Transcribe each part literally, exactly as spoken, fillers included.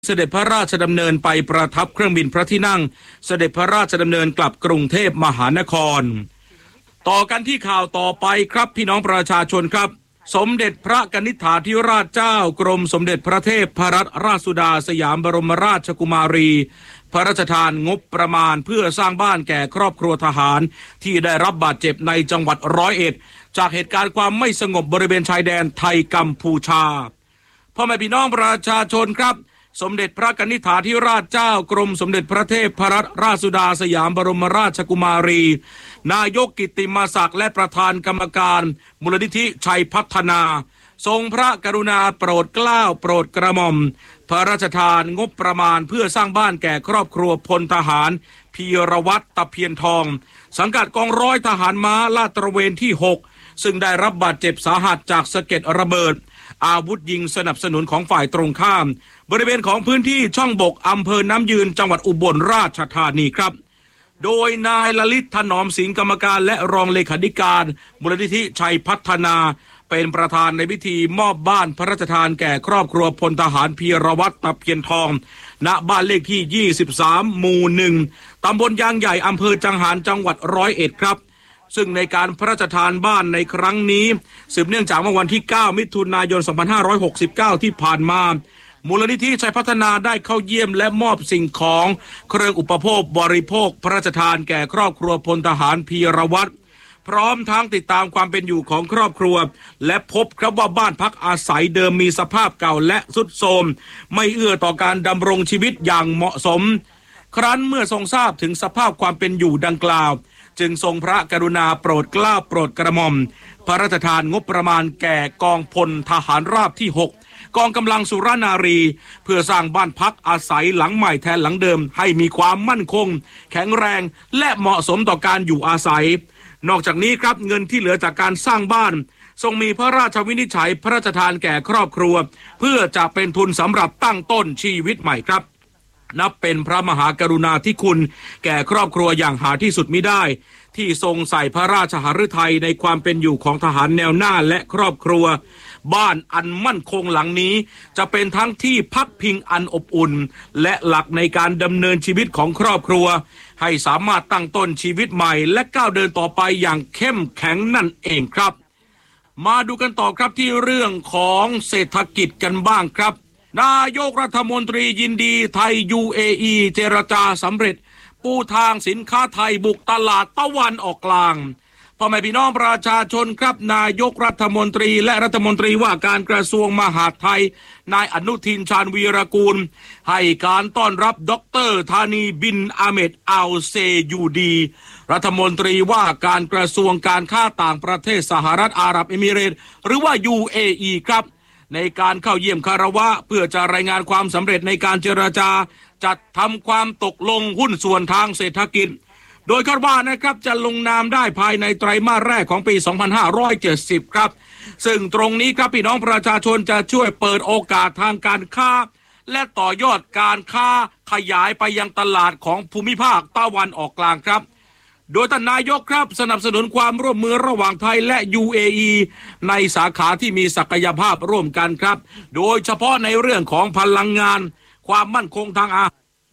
เสด็จพระราชดำเนินไปประทับเครื่องบินพระที่นั่งเสด็จพระราชดำเนินกลับกรุงเทพมหานครต่อกันที่ข่าวต่อไปครับพี่น้องประชาชนครับสมเด็จพระกนิษฐาธิราชเจ้ากรมสมเด็จพระเทพรัตนราชสุดาสยามบรมราชกุมารีพระราชทานงบประมาณเพื่อสร้างบ้านแก่ครอบครัวทหารที่ได้รับบาดเจ็บในจังหวัดร้อยเอ็ดจากเหตุการณ์ความไม่สงบบริเวณชายแดนไทยกัมพูชาพ่อแม่พี่น้องประชาชนครับสมเด็จพระกนิษฐาธิราชเจ้ากรมสมเด็จพระเทพรัตนราชสุดาสยามบรมราชกุมารีนายกกิตติมศักดิ์และประธานกรรมการมูลนิธิชัยพัฒนาทรงพระกรุณาโปรดเกล้าโปรดกระหม่อมพระราชทานงบประมาณเพื่อสร้างบ้านแก่ครอบครัวพลทหารพีรวัตรตะเพียนทองสังกัดกองร้อยทหารม้าลาดตระเวนที่หกซึ่งได้รับบาดเจ็บสาหัสจากสะเก็ดระเบิดอาวุธยิงสนับสนุนของฝ่ายตรงข้ามบริเวณของพื้นที่ช่องบกอำเภอน้ำยืนจังหวัดอุบลราชธานีครับโดยนายลลิตถนอมสิงห์กรรมการและรองเลขาธิการมูลนิธิชัยพัฒนาเป็นประธานในพิธีมอบบ้านพระราชทานแก่ครอบครัวพลทหารพีรวัตรตะเพียนทองณบ้านเลขที่ยี่สิบสามหมู่หนึ่งตำบลยางใหญ่อำเภอจังหารจังหวัดร้อยเอ็ดครับซึ่งในการพระราชทานบ้านในครั้งนี้สืบเนื่องจากเมื่อวันที่เก้ามิถุนายนสองพันห้าร้อยหกสิบเก้าที่ผ่านมามูลนิธิชัยพัฒนาได้เข้าเยี่ยมและมอบสิ่งของเครื่องอุปโภคบริโภคพระราชทานแก่ครอบครัวพลทหารพีรวัตรพร้อมทั้งติดตามความเป็นอยู่ของครอบครัวและพบครับว่าบ้านพักอาศัยเดิมมีสภาพเก่าและทรุดโทรมไม่เอื้อต่อการดำรงชีวิตอย่างเหมาะสมครั้นเมื่อทรงทราบถึงสภาพความเป็นอยู่ดังกล่าวจึงทรงพระกรุณาโปรดเกล้าโปรดกระหม่อมพระราชทานงบประมาณแก่กองพลทหารราบที่หกกองกำลังสุรนารีเพื่อสร้างบ้านพักอาศัยหลังใหม่แทนหลังเดิมให้มีความมั่นคงแข็งแรงและเหมาะสมต่อการอยู่อาศัยนอกจากนี้ครับเงินที่เหลือจากการสร้างบ้านทรงมีพระราชวินิจฉัยพระราชทานแก่ครอบครัวเพื่อจะเป็นทุนสำหรับตั้งต้นชีวิตใหม่ครับนับเป็นพระมหากรุณาธิคุณแก่ครอบครัวอย่างหาที่สุดมิได้ที่ทรงใส่พระราชหฤทัยในความเป็นอยู่ของทหารแนวหน้าและครอบครัวบ้านอันมั่นคงหลังนี้จะเป็นทั้งที่พักพิงอันอบอุ่นและหลักในการดำเนินชีวิตของครอบครัวให้สามารถตั้งต้นชีวิตใหม่และก้าวเดินต่อไปอย่างเข้มแข็งนั่นเองครับมาดูกันต่อครับที่เรื่องของเศรษฐกิจกันบ้างครับนายกรัฐมนตรียินดีไทย ยู เอ อี เจรจาสำเร็จปูทางสินค้าไทยบุกตลาดตะวันออกกลางพ่อแม่พี่น้องประชาชนครับนายกรัฐมนตรีและรัฐมนตรีว่าการกระทรวงมหาดไทยนายอนุทินชาญวีรกูลให้การต้อนรับดร.ธานีบินอาเมดอัลเซยูดีรัฐมนตรีว่าการกระทรวงการค้าต่างประเทศสหรัฐอาหรับเอมิเรตส์หรือว่า ยู เอ อี ครับในการเข้าเยี่ยมคารวะเพื่อจะรายงานความสำเร็จในการเจรจาจัดทำความตกลงหุ้นส่วนทางเศรษฐกิจโดยคาดว่านะครับจะลงนามได้ภายในไตรมาสแรกของปีสองพันห้าร้อยเจ็ดสิบครับซึ่งตรงนี้ครับพี่น้องประชาชนจะช่วยเปิดโอกาสทางการค้าและต่อยอดการค้าขยายไปยังตลาดของภูมิภาคตะวันออกกลางครับโดยท่านนายกครับสนับสนุนความร่วมมือระหว่างไทยและ ยู เอ อี ในสาขาที่มีศักยภาพร่วมกันครับโดยเฉพาะในเรื่องของพลังงานความมั่นคงทางอา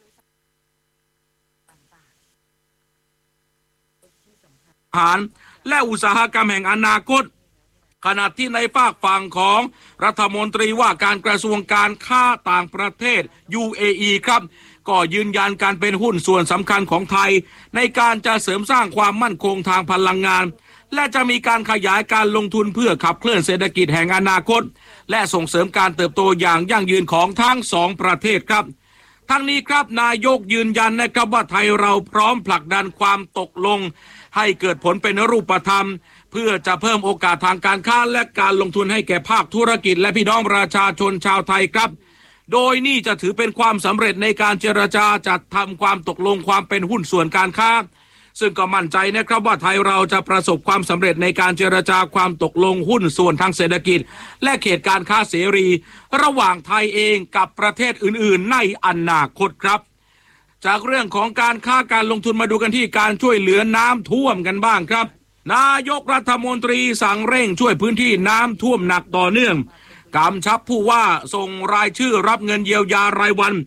หารและอุตสาหกรรมแห่งอนาคตขณะที่ในฝากฝั่งของรัฐมนตรีว่าการกระทรวงการค้าต่างประเทศ ยู เอ อี ครับก็ยืนยันการเป็นหุ้นส่วนสำคัญของไทยในการจะเสริมสร้างความมั่นคงทางพลังงานและจะมีการขยายการลงทุนเพื่อขับเคลื่อนเศรษฐกิจแห่งอนาคตและส่งเสริมการเติบโตอย่างยั่งยืนของทั้งสองประเทศครับทั้งนี้ครับนายกยืนยันนะครับว่าไทยเราพร้อมผลักดันความตกลงให้เกิดผลเป็นรูปธรรมเพื่อจะเพิ่มโอกาสทางการค้าและการลงทุนให้แก่ภาคธุรกิจและพี่น้องประชาชนชาวไทยครับโดยนี่จะถือเป็นความสำเร็จในการเจรจาจัดทำความตกลงความเป็นหุ้นส่วนการค้าซึ่งก็มั่นใจนะครับว่าไทยเราจะประสบความสำเร็จในการเจรจาความตกลงหุ้นส่วนทางเศรษฐกิจและเขตการค้าเสรีระหว่างไทยเองกับประเทศอื่นๆในอนาคตครับจากเรื่องของการค้าการลงทุนมาดูกันที่การช่วยเหลือน้ำท่วมกันบ้างครับนายกรัฐมนตรีสั่งเร่งช่วยพื้นที่น้ำท่วมหนักต่อเนื่องกำชับผู้ว่าส่งรายชื่อรับเงินเยียวยารายวัน